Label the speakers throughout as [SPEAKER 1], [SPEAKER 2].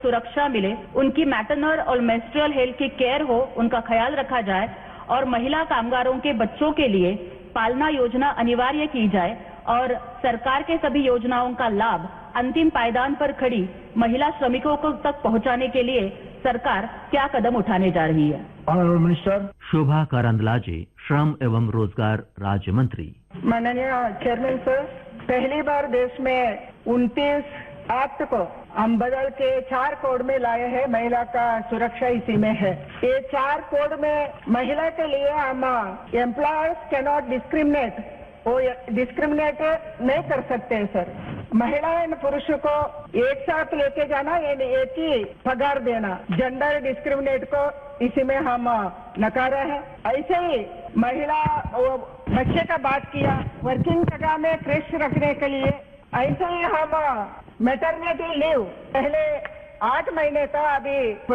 [SPEAKER 1] सुरक्षा मिले, उनकी मैटरनल और मेंस्ट्रुअल हेल्थ की केयर हो, उनका ख्याल रखा जाए और महिला कामगारों के बच्चों के लिए पालना योजना अनिवार्य की जाए और सरकार के सभी योजनाओं का लाभ अंतिम पायदान पर खड़ी महिला श्रमिकों को तक पहुंचाने के लिए सरकार क्या कदम उठाने जा रही है।
[SPEAKER 2] ऑनरेबल मिनिस्टर
[SPEAKER 3] शोभा करंदलाजे, श्रम एवं रोजगार राज्य मंत्री।
[SPEAKER 4] माननीय चेयरमैन सर, पहली बार देश में 29 एक्ट को हम बदल के 4 कोड में लाए हैं। महिला का सुरक्षा इसी में है। ये 4 कोड में महिला के लिए हम एम्प्लॉयर्स कैन नॉट डिस्क्रिमिनेट, वो डिस्क्रिमिनेट नहीं कर सकते हैं सर। महिला और पुरुष को एक साथ लेके जाना, एक ही पगार देना, जेंडर डिस्क्रिमिनेट को इसी में हम नकारा है। ऐसे ही महिला बच्चे का बात किया, वर्किंग जगह में क्रेश रखने के लिए, ऐसे ही हम मैटरनिटी लीव पहले 8 महीने था, अभी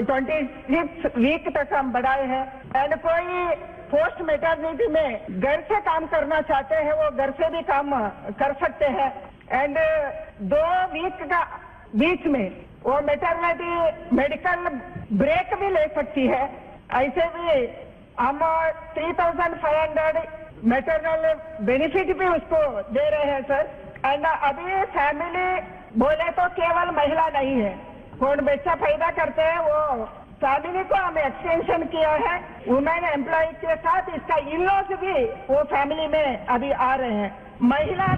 [SPEAKER 4] 26 वीक तक हम बढ़ाए हैं। एंड कोई पोस्ट मैटरनिटी में घर से काम करना चाहते हैं, वो घर से भी काम कर सकते हैं। एंड 2 वीक का बीच में वो मैटरनिटी मेडिकल ब्रेक भी ले सकती है। ऐसे भी हम 3500 मैटरनल बेनिफिट भी उसको दे रहे हैं सर। एंड अभी फैमिली बोले तो केवल महिला नहीं है, कौन बच्चा पैदा करते हैं वो फैमिली को हमें एक्सटेंशन किया है। वुमेन एम्प्लॉय के साथ इसका इन-लॉज भी वो फैमिली में अभी आ रहे हैं। महिला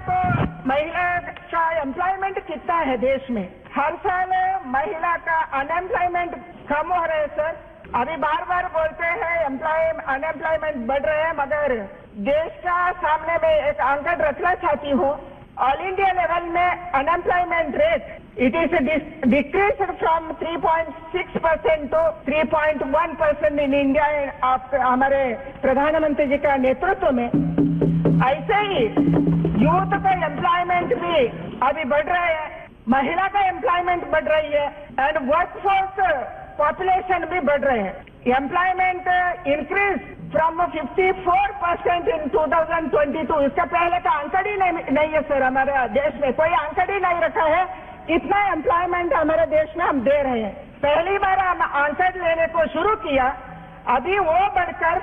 [SPEAKER 4] का एम्प्लॉयमेंट कितना है देश में? हर साल महिला का अनएम्प्लॉयमेंट कम हो रहा है सर। अभी बार बार बोलते हैं अनएम्प्लॉयमेंट बढ़ रहे हैं, मगर देश का सामने में एक आंकड़ा रखना चाहती हूँ। ऑल इंडिया लेवल में unemployment rate it is decrease from 3.6% to 3.1% in India. हमारे प्रधानमंत्री जी का नेतृत्व में ऐसे ही यूथ का एम्प्लॉयमेंट भी अभी बढ़ रहा है, महिला का एम्प्लॉयमेंट बढ़ रही है एंड वर्कफोर्स पॉपुलेशन भी बढ़ रहे हैं। एम्प्लॉयमेंट इंक्रीज फ्रॉम 54% इन 2022। इसका पहले का आंकड़ा ही नहीं है सर। हमारे देश में कोई आंकड़ा ही नहीं रखा है, इतना एम्प्लॉयमेंट हमारे देश में हम दे रहे हैं। पहली बार हम आंकड़ा लेने को शुरू किया, अभी वो बढ़कर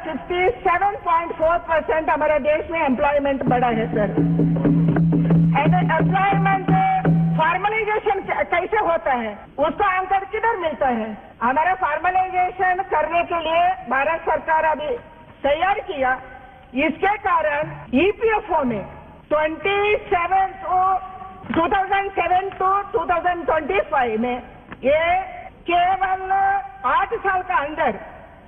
[SPEAKER 4] 57.4% हमारे देश में एम्प्लॉयमेंट बढ़ा है सर। एंड एम्प्लॉयमेंट फॉर्मलाइजेशन कैसे होता है, उसका आंकड़ा किधर मिलता है? हमारा फॉर्मलाइजेशन करने के लिए भारत सरकार अभी तैयार किया। इसके कारण ईपीएफओ में 2007 to 2025 में ये केवल 8 साल का अंदर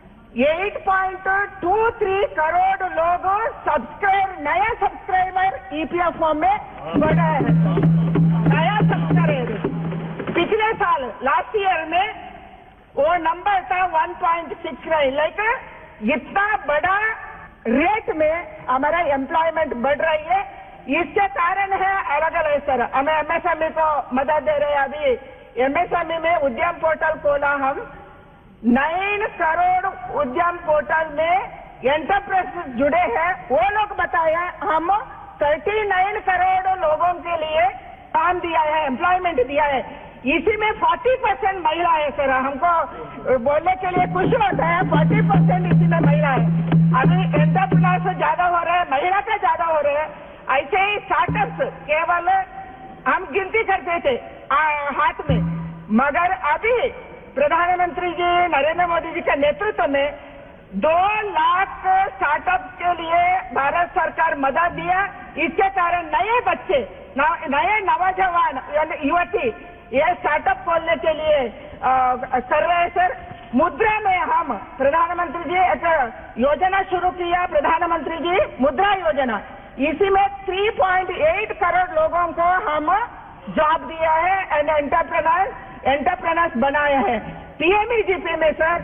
[SPEAKER 4] 8.23 करोड़ लोग नया सब्सक्राइबर ईपीएफओ में बढ़ा है। नया सब्सक्राइबर पिछले साल लास्ट ईयर में वो नंबर था 1.69। लाइक इतना बड़ा रेट में हमारा एम्प्लॉयमेंट बढ़ रही है। इसके कारण है अलग अलग सर। हमें एमएसएमई को मदद दे रहे हैं। अभी एमएसएमई में उद्यम पोर्टल खोला हम। 9 करोड़ उद्यम पोर्टल में एंटरप्राइज जुड़े हैं। वो लोग बताया हम 39 करोड़ लोगों के लिए काम दिया है, एम्प्लॉयमेंट दिया है। इसी में 40% महिला है सर। हमको बोलने के लिए खुश होता है, 40% इसी में महिला है। अभी एंटरप्रेन्योर्स ज्यादा हो रहे हैं, महिला का ज्यादा हो रहे हैं। ऐसे ही स्टार्टअप्स केवल हम गिनती करते थे हाथ में, मगर अभी प्रधानमंत्री जी नरेंद्र मोदी जी के नेतृत्व में 2 लाख स्टार्टअप के लिए भारत सरकार मदद दिया। इसके कारण नए बच्चे, नए नौजवान युवती ये स्टार्टअप खोलने के लिए कर रहे हैं सर। मुद्रा में हम प्रधानमंत्री जी एक योजना शुरू किया, प्रधानमंत्री जी मुद्रा योजना। इसी में 3.8 करोड़ लोगों को हम जॉब दिया है एंड एंटरप्रेन्योर्स बनाया है। पीएमईजीपी में सर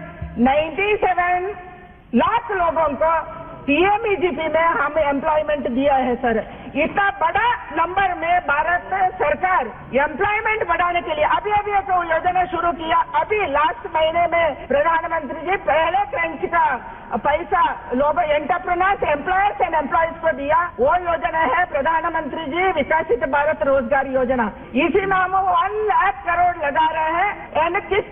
[SPEAKER 4] 97 लाख लोगों को पीएमईजीपी में हम एम्प्लॉयमेंट दिया है सर। इतना बड़ा नंबर में भारत सरकार एम्प्लॉयमेंट बढ़ाने के लिए अभी एक योजना शुरू किया। अभी लास्ट महीने में प्रधानमंत्री जी पहले ट्रेंच का पैसा लोग एंटरप्रेन्योर्स, एम्प्लॉयर्स एंड एम्प्लॉयज को दिया। वो योजना है प्रधानमंत्री जी विकसित भारत रोजगार योजना। इसी में हम 1 लाख करोड़ लगा रहे हैं। एंड किस